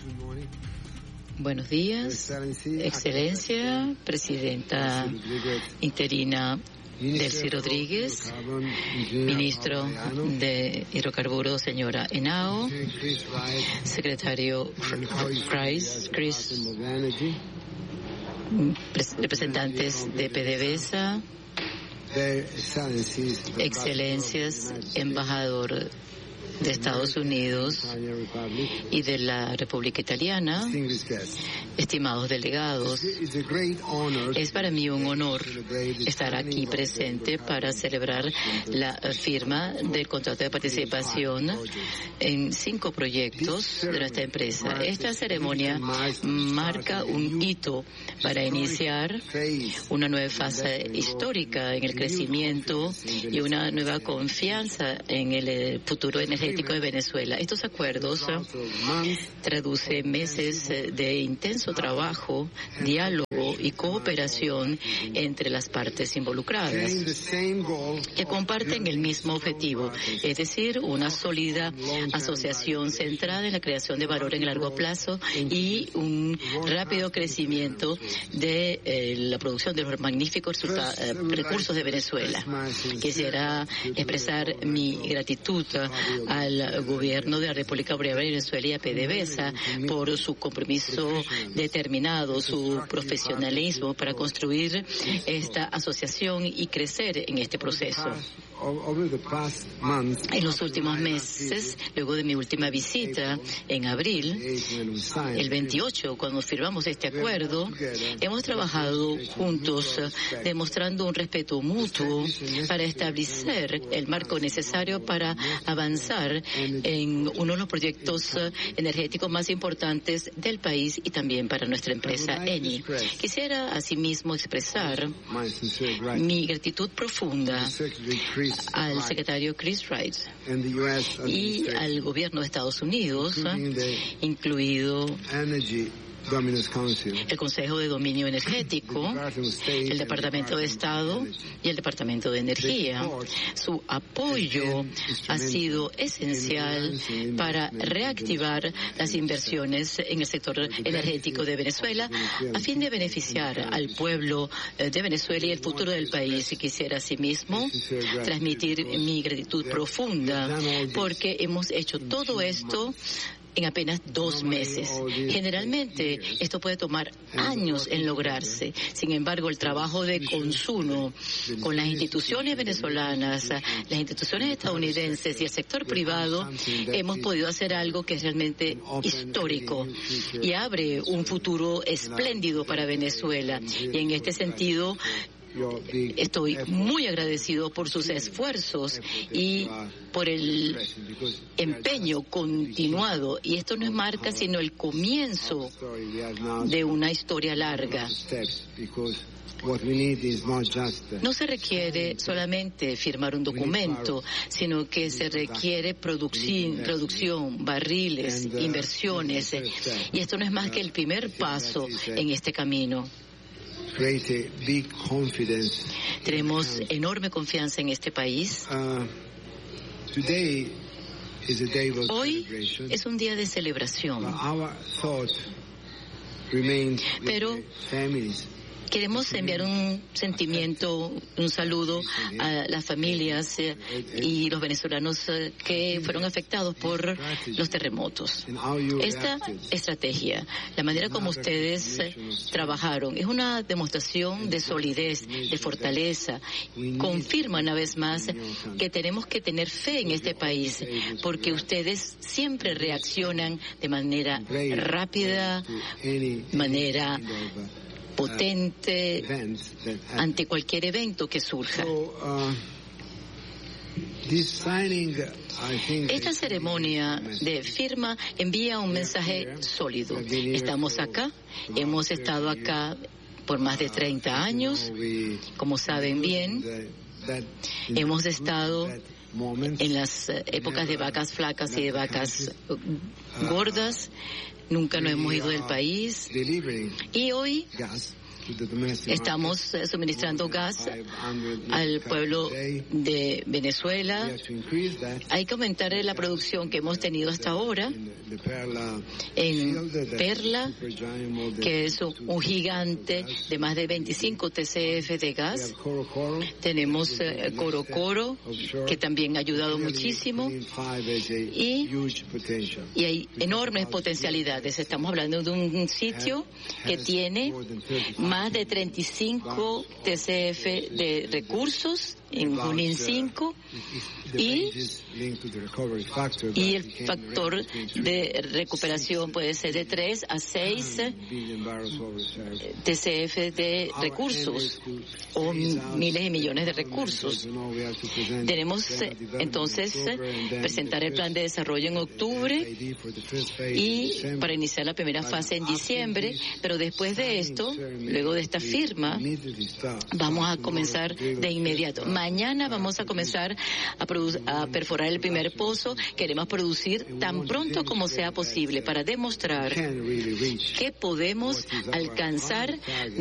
Buenos días, Excelencia, Presidenta interina Delcy Rodríguez, Ministro de Hidrocarburos, señora Henao, Secretario Chris, representantes de PDVSA, Excelencias, Embajador de Estados Unidos y de la República Italiana, estimados delegados, es para mí un honor estar aquí presente para celebrar la firma del contrato de participación en 5 proyectos de nuestra empresa. Esta ceremonia marca un hito para iniciar una nueva fase histórica en el crecimiento y una nueva confianza en el futuro energético de Venezuela. Estos acuerdos traducen meses de intenso trabajo, diálogo y cooperación entre las partes involucradas, que comparten el mismo objetivo, es decir, una sólida asociación centrada en la creación de valor en el largo plazo y un rápido crecimiento de la producción de los magníficos recursos de Venezuela. Quisiera expresar mi gratitud al gobierno de la República Bolivariana de Venezuela y a PDVSA por su compromiso determinado, su profesionalismo para construir esta asociación y crecer en este proceso. En los últimos meses, luego de mi última visita en abril, el 28, cuando firmamos este acuerdo, hemos trabajado juntos demostrando un respeto mutuo para establecer el marco necesario para avanzar en uno de los proyectos energéticos más importantes del país y también para nuestra empresa Eni. Quisiera asimismo expresar mi gratitud profunda al secretario Chris Wright y al gobierno de Estados Unidos, incluido el Consejo de Dominio Energético, el Departamento de Estado y el Departamento de Energía. Su apoyo ha sido esencial para reactivar las inversiones en el sector energético de Venezuela a fin de beneficiar al pueblo de Venezuela y el futuro del país. Y quisiera asimismo transmitir mi gratitud profunda porque hemos hecho todo esto en apenas 2 meses. Generalmente esto puede tomar años en lograrse. Sin embargo, el trabajo de consumo con las instituciones venezolanas, las instituciones estadounidenses y el sector privado, hemos podido hacer algo que es realmente histórico y abre un futuro espléndido para Venezuela. Y en este sentido, estoy muy agradecido por sus esfuerzos y por el empeño continuado. Y esto no es marca, sino el comienzo de una historia larga. No se requiere solamente firmar un documento, sino que se requiere producción, barriles, inversiones. Y esto no es más que el primer paso en este camino. Tenemos enorme confianza en este país. Hoy es un día de celebración, pero queremos enviar un sentimiento, un saludo a las familias y los venezolanos que fueron afectados por los terremotos. Esta estrategia, la manera como ustedes trabajaron, es una demostración de solidez, de fortaleza. Confirma una vez más que tenemos que tener fe en este país, porque ustedes siempre reaccionan de manera rápida, manera potente ante cualquier evento que surja. Esta ceremonia de firma envía un mensaje sólido. Estamos acá, hemos estado acá por más de 30 años, como saben bien, hemos estado en las épocas de vacas flacas y de vacas gordas. Nunca nos hemos ido del país y hoy Estamos suministrando gas al pueblo de Venezuela. Hay que aumentar la producción que hemos tenido hasta ahora en Perla, que es un gigante de más de 25 TCF de gas. Tenemos Coro Coro, que también ha ayudado muchísimo, y hay enormes potencialidades. Estamos hablando de un sitio que tiene más de 35 TCF de recursos en Junín 5 y el factor de recuperación puede ser de 3 a 6 TCF de recursos o miles y millones de recursos. Tenemos entonces presentar el plan de desarrollo en octubre y para iniciar la primera fase en diciembre, pero después de esto, luego de esta firma, vamos a comenzar de inmediato. Mañana vamos a comenzar a perforar el primer pozo. Queremos producir tan pronto como sea posible para demostrar que podemos alcanzar